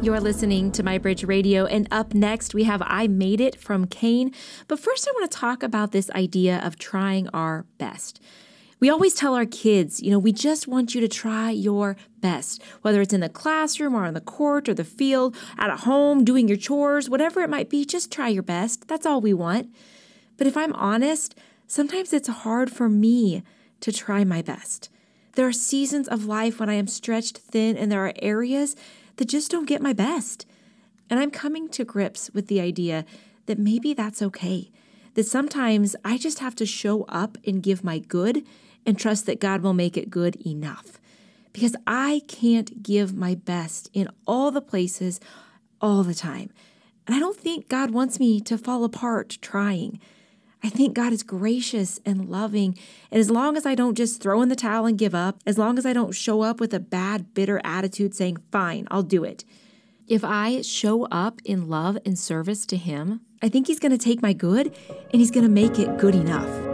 You're listening to My Bridge Radio, and up next we have I Made It from Cain. But first I want to talk about this idea of trying our best. We always tell our kids, we just want you to try your best, whether it's in the classroom or on the court or the field, at home, doing your chores, whatever it might be, just try your best. That's all we want. But if I'm honest, sometimes it's hard for me to try my best. There are seasons of life when I am stretched thin, and there are areas that just don't get my best. And I'm coming to grips with the idea that maybe that's okay, that sometimes I just have to show up and give my good and trust that God will make it good enough. Because I can't give my best in all the places all the time. And I don't think God wants me to fall apart trying. I think God is gracious and loving. And as long as I don't just throw in the towel and give up, as long as I don't show up with a bad, bitter attitude saying, fine, I'll do it. If I show up in love and service to Him, I think He's going to take my good and He's going to make it good enough.